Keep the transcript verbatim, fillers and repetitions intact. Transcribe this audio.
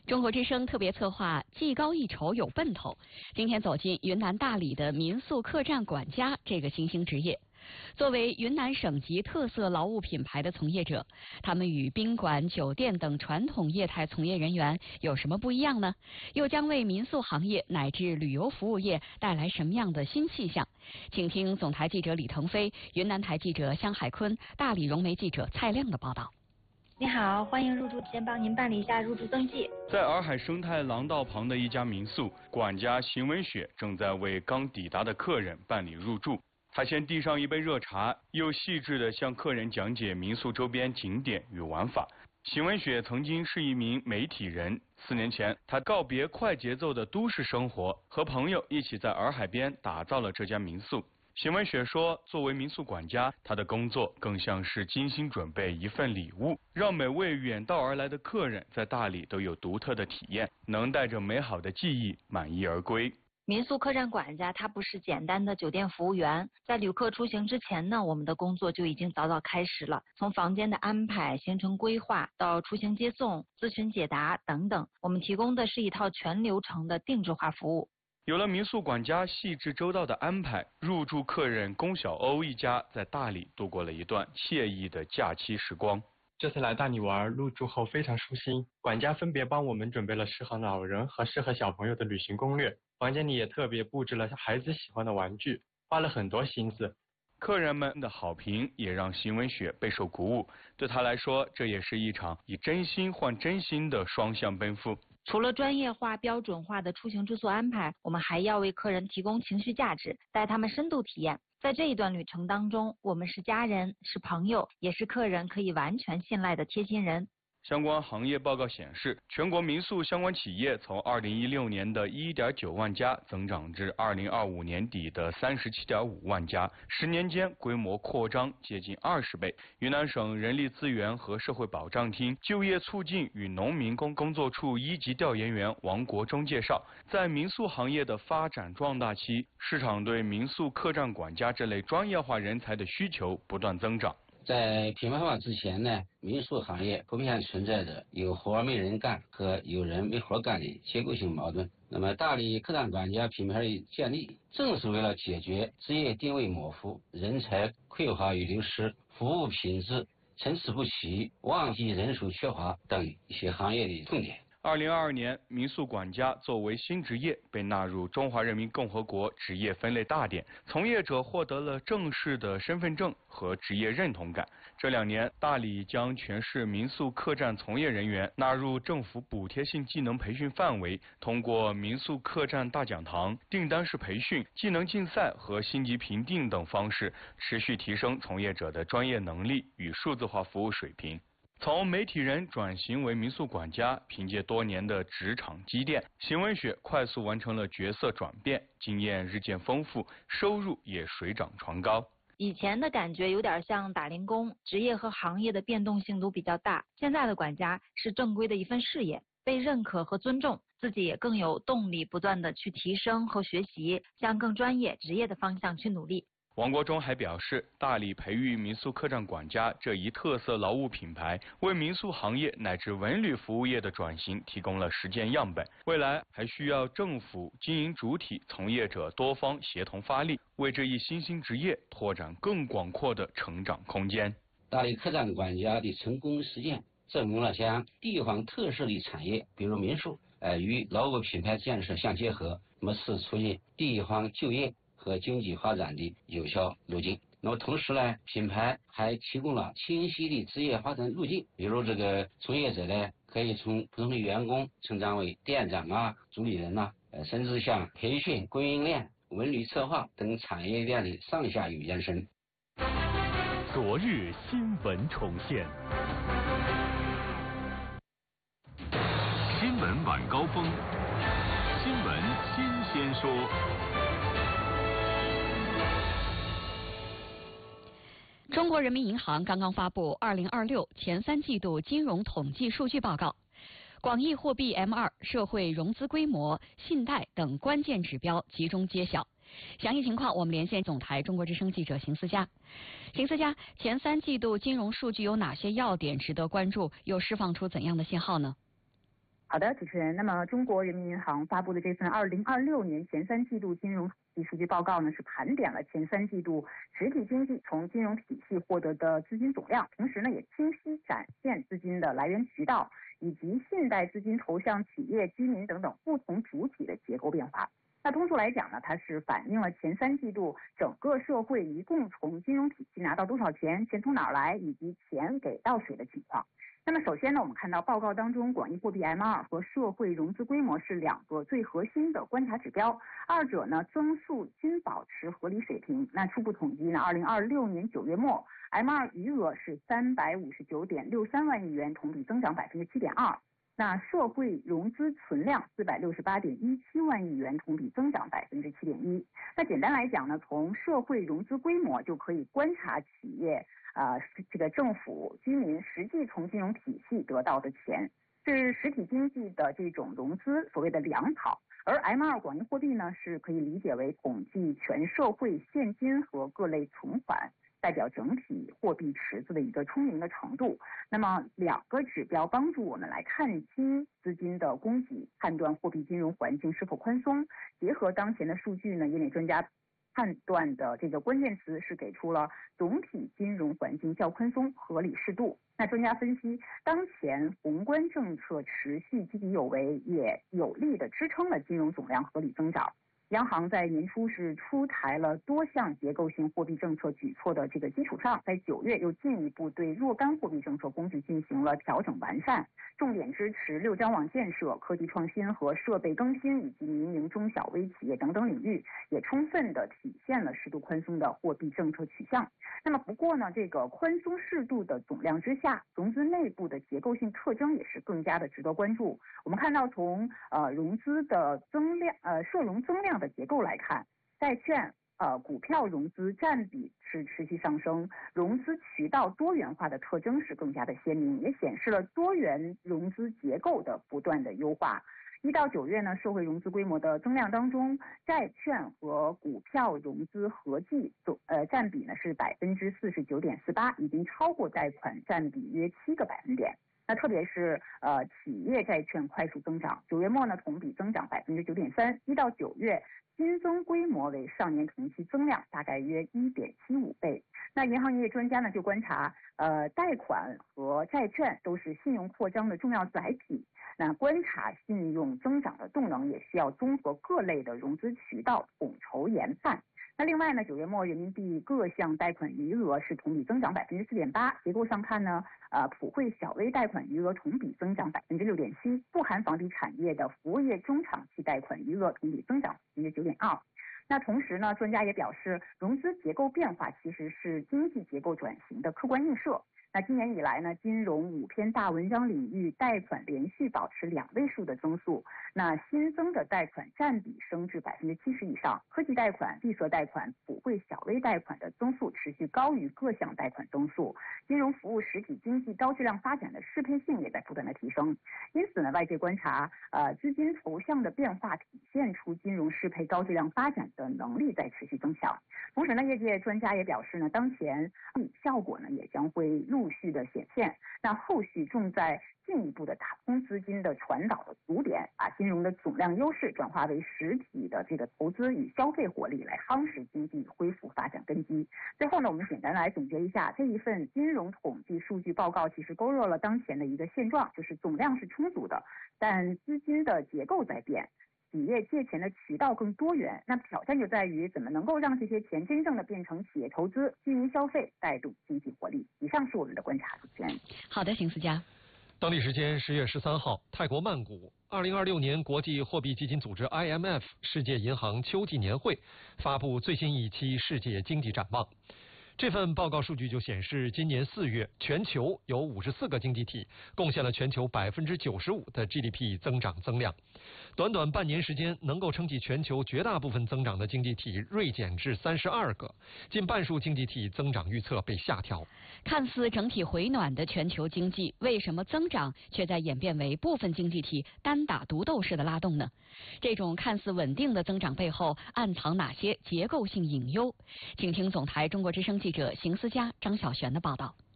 中国之声特别策划技高一筹有奔头，今天走进云南大理的民宿客栈管家这个新兴职业。作为云南省级特色劳务品牌的从业者，他们与宾馆、酒店等传统业态从业人员有什么不一样呢？又将为民宿行业乃至旅游服务业带来什么样的新气象？请听总台记者李腾飞、云南台记者香海坤、大理融媒记者蔡亮的报道。 你好，欢迎入住，先帮您办理一下入住登记。 在洱海生态廊道旁的一家民宿，管家邢文雪正在为刚抵达的客人办理入住。他先递上一杯热茶，又细致地向客人讲解民宿周边景点与玩法。邢文雪曾经是一名媒体人，四年前，他告别快节奏的都市生活，和朋友一起在洱海边打造了这家民宿。邢文雪说，作为民宿管家，他的工作更像是精心准备一份礼物，让每位远道而来的客人在大理都有独特的体验，能带着美好的记忆满意而归。 民宿客栈管家，他不是简单的酒店服务员，在旅客出行之前呢，我们的工作就已经早早开始了。从房间的安排、行程规划到出行接送、咨询解答等等，我们提供的是一套全流程的定制化服务。 有了民宿管家细致周到的安排，入住客人龚小欧一家在大理度过了一段惬意的假期时光。 这次来大理玩，入住后非常舒心，管家分别帮我们准备了适合老人和适合小朋友的旅行攻略，房间里也特别布置了孩子喜欢的玩具，花了很多心思。 客人们的好评也让邢文雪备受鼓舞，对他来说，这也是一场以真心换真心的双向奔赴。 除了专业化、标准化的出行住宿安排，我们还要为客人提供情绪价值，带他们深度体验。在这一段旅程当中，我们是家人，是朋友，也是客人可以完全信赖的贴心人。 相关行业报告显示，全国民宿相关企业从二零一六年的 一点九万家增长至二零二五年底的 三十七点五万家，十年间规模扩张接近二十倍。云南省人力资源和社会保障厅就业促进与农民工工作处一级调研员王国忠介绍，在民宿行业的发展壮大期，市场对民宿客栈管家这类专业化人才的需求不断增长。 在品牌化之前呢，民宿行业普遍存在着有活没人干和有人没活干的结构性矛盾。那么大理客栈管家品牌的建立，正是为了解决职业定位模糊、人才匮乏与流失、服务品质参差不齐、旺季人手缺乏等一些行业的痛点。 二零二二年，民宿管家作为新职业被纳入中华人民共和国职业分类大典，从业者获得了正式的身份证和职业认同感。这两年，大理将全市民宿客栈从业人员纳入政府补贴性技能培训范围，通过民宿客栈大讲堂、订单式培训、技能竞赛和星级评定等方式，持续提升从业者的专业能力与数字化服务水平。从媒体人转型为民宿管家，凭借多年的职场积淀，邢文雪快速完成了角色转变，经验日渐丰富，收入也水涨船高。 以前的感觉有点像打零工，职业和行业的变动性都比较大。现在的管家是正规的一份事业，被认可和尊重，自己也更有动力不断的去提升和学习，向更专业职业的方向去努力。 王国忠还表示，大理培育民宿客栈管家这一特色劳务品牌，为民宿行业乃至文旅服务业的转型提供了实践样本。未来还需要政府、经营主体、从业者多方协同发力，为这一新兴职业拓展更广阔的成长空间。 大理客栈管家的成功实践，证明了将地方特色的产业，比如民宿，呃，与劳务品牌建设相结合，那么是促进地方就业和经济发展的有效路径。那么同时呢，品牌还提供了清晰的职业发展路径，比如这个从业者呢，可以从普通的员工成长为店长啊、主理人呐、呃，甚至像培训、供应链、文旅策划等产业链的上下游延伸。 昨日新闻重现，新闻晚高峰，新闻新鲜说。 中国人民银行刚刚发布二零二六前三季度金融统计数据报告，广义货币 M 二、社会融资规模、信贷等关键指标集中揭晓。详细情况，我们连线总台中国之声记者邢思佳。邢思佳，前三季度金融数据有哪些要点值得关注？又释放出怎样的信号呢？ 好的，主持人。那么，中国人民银行发布的这份二零二六年前三季度金融统计数据报告呢，是盘点了前三季度实体经济从金融体系获得的资金总量，同时呢，也清晰展现资金的来源渠道以及信贷资金投向企业、居民等等不同主体的结构变化。那通俗来讲呢，它是反映了前三季度整个社会一共从金融体系拿到多少钱，钱从哪儿来，以及钱给到谁的情况。那么首先呢，我们看到报告当中，广义货币 M 二 和社会融资规模是两个最核心的观察指标，二者呢增速均保持合理水平。那初步统计呢，二零二六年九月末 M 二 余额是三百五十九点六三万亿元，同比增长百分之七点二。那社会融资存量四百六十八点一七万亿元，同比增长百分之七点一。那简单来讲呢，从社会融资规模就可以观察企业啊、呃，这个政府、居民实际从金融体系得到的钱，是实体经济的这种融资所谓的粮草。而 M 二 广义货币呢，是可以理解为统计全社会现金和各类存款，代表整体货币池子的一个充盈的程度。那么两个指标帮助我们来看清资金的供给，判断货币金融环境是否宽松。结合当前的数据呢，业内专家判断的这个关键词是给出了总体金融环境较宽松、合理适度。那专家分析，当前宏观政策持续积极有为，也有力的支撑了金融总量合理增长。央行在年初是出台了多项结构性货币政策举措的这个基础上，在九月又进一步对若干货币政策工具进行了调整完善，重点支持六张网建设、科技创新和设备更新以及民营中小微企业等等领域，也充分的体现了适度宽松的货币政策取向。那么不过呢，这个宽松适度的总量之下，融资内部的结构性特征也是更加的值得关注。我们看到从呃融资的增量呃社融增量的结构来看，债券、呃股票融资占比是持续上升，融资渠道多元化的特征是更加的鲜明，也显示了多元融资结构的不断的优化。一到九月呢，社会融资规模的增量当中，债券和股票融资合计总呃占比呢是百分之四十九点四八，已经超过贷款占比约七个百分点。那特别是呃企业债券快速增长，九月末呢同比增长百分之九点三，一到九月新增规模为上年同期增量大概约一点七五倍。那银行业专家呢就观察，呃贷款和债券都是信用扩张的重要载体。那观察信用增长的动能，也需要综合各类的融资渠道统筹研判。那另外呢，九月末人民币各项贷款余额是同比增长百分之四点八，结构上看呢，呃，普惠小微贷款余额同比增长百分之六点七，不含房地产业的服务业中长期贷款余额同比增长百分之九点二。那同时呢，专家也表示，融资结构变化其实是经济结构转型的客观映射。那今年以来呢，金融五篇大文章领域贷款连续保持两位数的增速，那新增的贷款占比升至百分之七十以上，科技贷款、闭塞贷款、普惠小微贷款的增速持续高于各项贷款增速，金融服务实体经济高质量发展的适配性也在不断的提升。因此呢，外界观察，呃，资金投向的变化体现出金融适配高质量发展的能力在持续增强。同时呢，业界专家也表示呢，当前效果呢也将会陆续的显现，那后续重在进一步的打通资金的传导的足点，把金融的总量优势转化为实体的这个投资与消费活力，来夯实经济恢复发展根基。最后呢，我们简单来总结一下，这一份金融统计数据报告其实勾勒了当前的一个现状，就是总量是充足的，但资金的结构在变，企业借钱的渠道更多元，那挑战就在于怎么能够让这些钱真正的变成企业投资、居民消费，带动经济活力。以上是我们的观察，主持人。 好的，邢思佳。 当地时间十月十三号，泰国曼谷，二零二六年国际货币基金组织 I M F 世界银行秋季年会发布最新一期世界经济展望。这份报告数据就显示，今年四月，全球有五十四个经济体贡献了全球百分之九十五的 G D P 增长增量。短短半年时间，能够撑起全球绝大部分增长的经济体锐减至三十二个，近半数经济体增长预测被下调。 看似整体回暖的全球经济，为什么增长却在演变为部分经济体单打独斗式的拉动呢？这种看似稳定的增长背后，暗藏哪些结构性隐忧？请听总台中国之声记者邢思佳、张小璇的报道。